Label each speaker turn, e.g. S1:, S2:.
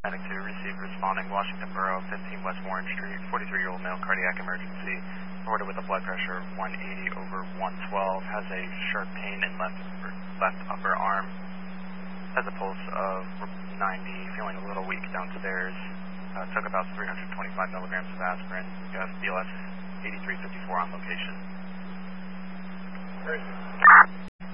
S1: Atlantic 2, received responding Washington Borough, 15 West Warren Street, 43-year-old male, cardiac emergency, reported with a blood pressure of 180/112, has a sharp pain in left upper arm, has a pulse of 90, feeling a little weak downstairs, took about 325 milligrams of aspirin, you have BLS 8354 on location.
S2: Great.